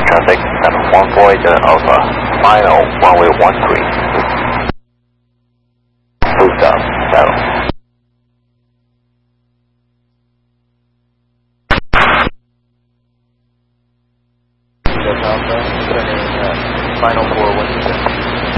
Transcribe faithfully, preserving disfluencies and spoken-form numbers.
traffic at one Voyager Alpha, final runway one three. Boost up, settle. Alpha, turning uh, final four one two.